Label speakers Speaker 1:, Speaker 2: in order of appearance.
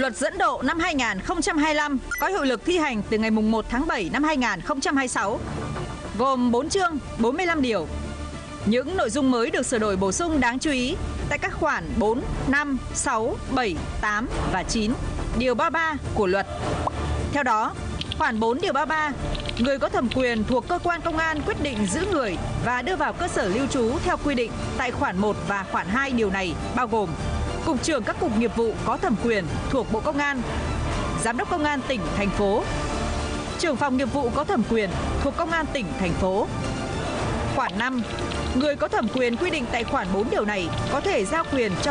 Speaker 1: Luật dẫn độ năm 2025 có hiệu lực thi hành từ ngày 1 tháng 7 năm 2026, gồm 4 chương, 45 điều. Những nội dung mới được sửa đổi bổ sung đáng chú ý tại các khoản 4, 5, 6, 7, 8 và 9, điều 33 của luật. Theo đó, khoản 4 điều 33, người có thẩm quyền thuộc cơ quan công an quyết định giữ người và đưa vào cơ sở lưu trú theo quy định tại khoản 1 và khoản 2 điều này bao gồm Cục trưởng các cục nghiệp vụ có thẩm quyền thuộc Bộ Công an, Giám đốc Công an tỉnh, thành phố, trưởng phòng nghiệp vụ có thẩm quyền thuộc Công an tỉnh, thành phố. Khoản 5, người có thẩm quyền quy định tại khoản 4 điều này có thể giao quyền cho